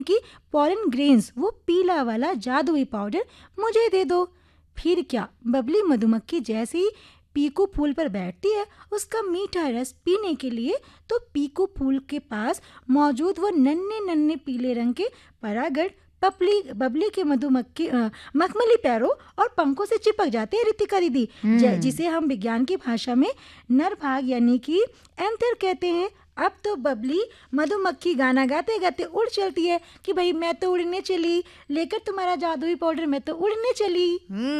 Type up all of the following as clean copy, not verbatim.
कि pollen grains, वो पीला वाला जादुई पाउडर मुझे दे दो। फिर क्या, बबली मधुमक्खी जैसे ही पीकू फूल पर बैठती है उसका मीठा रस पीने के लिए, तो पीकू फूल के पास मौजूद वो नन्हे नन्हे पीले रंग के परागण बबली के मधुमक्खी मखमली पैरों और पंखों से चिपक जाते हैं रितिका दीदी, जिसे हम विज्ञान की भाषा में नर भाग यानी कि एंथर कहते हैं। अब तो बबली मधुमक्खी गाना गाते गाते उड़ चलती है कि भाई मैं तो उड़ने चली, लेकर तुम्हारा जादुई पाउडर मैं तो उड़ने चली।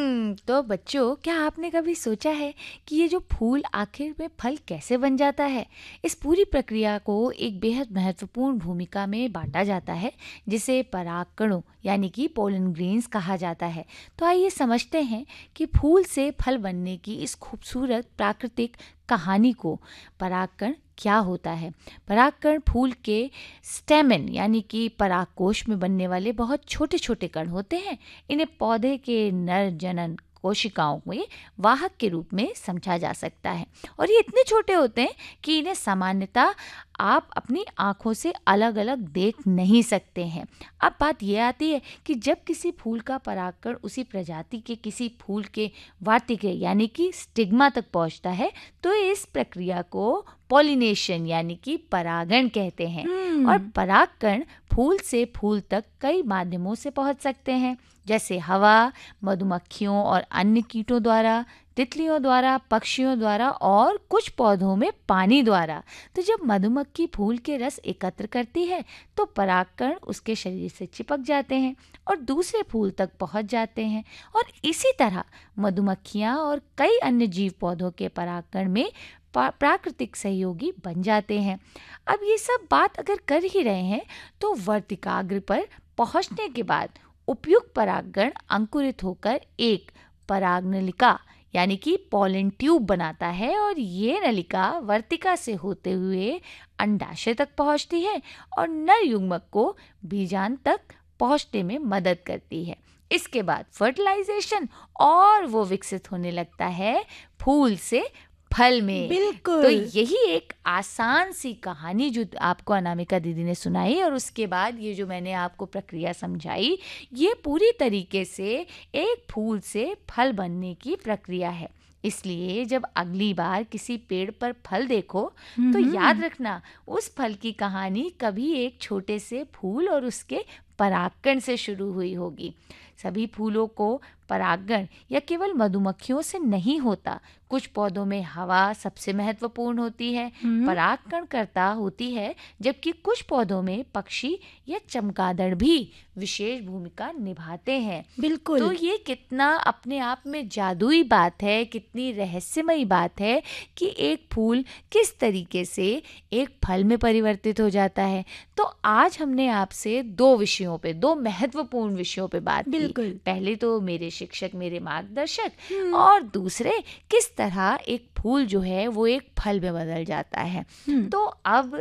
तो बच्चों, क्या आपने कभी सोचा है कि ये जो फूल आखिर में फल कैसे बन जाता है? इस पूरी प्रक्रिया को एक बेहद महत्वपूर्ण भूमिका में बांटा जाता है, जिसे परागकणों यानी कि पोलन ग्रेन्स कहा जाता है। तो आइए समझते हैं कि फूल से फल बनने की इस खूबसूरत प्राकृतिक कहानी को। परागकण क्या होता है? परागकण फूल के स्टेमेन यानी कि परागकोश में बनने वाले बहुत छोटे छोटे कण होते हैं। इन्हें पौधे के नर जनन कोशिकाओं में वाहक के रूप में समझा जा सकता है, और ये इतने छोटे होते हैं कि इन्हें सामान्यतः आप अपनी आँखों से अलग अलग देख नहीं सकते हैं। अब बात यह आती है कि जब किसी फूल का परागकण उसी प्रजाति के किसी फूल के वार्तिके यानी कि स्टिग्मा तक पहुंचता है, तो इस प्रक्रिया को पॉलिनेशन यानी कि परागण कहते हैं। और परागकण फूल से फूल तक कई माध्यमों से पहुंच सकते हैं, जैसे हवा, मधुमक्खियों और अन्य कीटों द्वारा, तितलियों द्वारा, पक्षियों द्वारा और कुछ पौधों में पानी द्वारा। तो जब मधुमक्खी फूल के रस एकत्र करती है तो परागकण उसके शरीर से चिपक जाते हैं और दूसरे फूल तक पहुंच जाते हैं, और इसी तरह मधुमक्खियां और कई अन्य जीव पौधों के परागकण में प्राकृतिक सहयोगी बन जाते हैं। अब ये सब बात अगर कर ही रहे हैं, तो वर्तिकाग्र पर पहुंचने के बाद उपयुक्त परागकण अंकुरित होकर एक परागनलिका यानी कि पॉलन ट्यूब बनाता है, और ये नलिका वर्तिका से होते हुए अंडाशय तक पहुंचती है और नर युग्मक को बीजांड तक पहुंचने में मदद करती है। इसके बाद फर्टिलाइजेशन और वो विकसित होने लगता है फूल से फल में। बिल्कुल। तो यही एक आसान सी कहानी जो आपको अनामिका दीदी ने सुनाई, और उसके बाद ये जो मैंने आपको प्रक्रिया समझाई, ये पूरी तरीके से एक फूल से फल बनने की प्रक्रिया है। इसलिए जब अगली बार किसी पेड़ पर फल देखो तो याद रखना, उस फल की कहानी कभी एक छोटे से फूल और उसके परागकण से शुरू हुई होगी। सभी फूलों को परागण या केवल मधुमक्खियों से नहीं होता। कुछ पौधों में हवा सबसे महत्वपूर्ण होती है, परागणकर्ता होती है, जबकि कुछ पौधों में पक्षी या चमगादड़ भी विशेष भूमिका निभाते हैं। बिल्कुल। तो ये कितना अपने आप में जादुई बात है, कितनी रहस्यमयी बात है कि एक फूल किस तरीके से एक फल में परिवर्तित हो जाता है। तो आज हमने आपसे दो विषयों पे, दो महत्वपूर्ण विषयों पे बात की। पहले तो मेरे शिक्षक, मेरे मार्गदर्शक, और दूसरे किस तरह एक फूल जो है वो एक फल में बदल जाता है। तो अब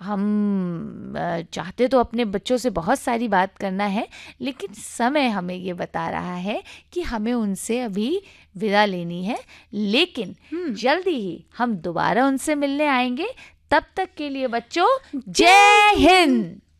हम चाहते तो अपने बच्चों से बहुत सारी बात करना है, लेकिन समय हमें ये बता रहा है कि हमें उनसे अभी विदा लेनी है, लेकिन जल्दी ही हम दोबारा उनसे मिलने आएंगे। तब तक के लिए बच्चों, जय हिंद।